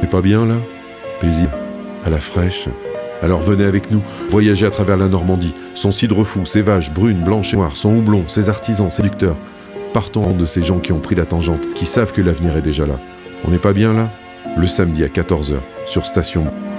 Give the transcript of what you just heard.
C'est pas bien là? Paisible, à la fraîche. Alors venez avec nous, voyager à travers la Normandie, son cidre fou, ses vaches brunes, blanches et noires, son houblon, ses artisans, ses séducteurs. Partons de ces gens qui ont pris la tangente, qui savent que l'avenir est déjà là. On n'est pas bien là? Le samedi à 14 h sur Station.